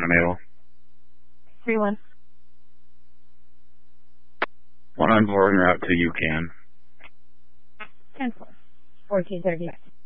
Neonatal. 3-1. 1 on board and route to UCAN. 10-4. 1430.